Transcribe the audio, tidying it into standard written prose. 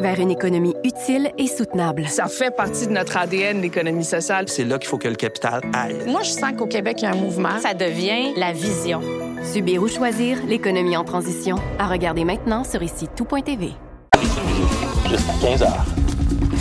vers une économie utile et soutenable. Ça fait partie de notre ADN, l'économie sociale. C'est là qu'il faut que le capital aille. Moi, je sens qu'au Québec, il y a un mouvement. Ça devient la vision. Subir ou choisir, l'économie en transition. À regarder maintenant sur ici tout.tv. Jusqu'à 15h.